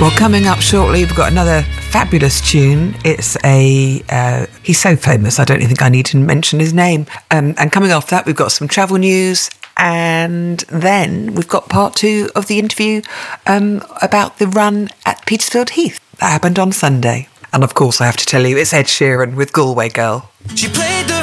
Well, coming up shortly, we've got another fabulous tune. It's he's so famous, I don't even think I need to mention his name. And coming off that, we've got some travel news, and then we've got part 2 of the interview about the run at Petersfield Heath that happened on Sunday. And of course, I have to tell you, it's Ed Sheeran with Galway Girl. She played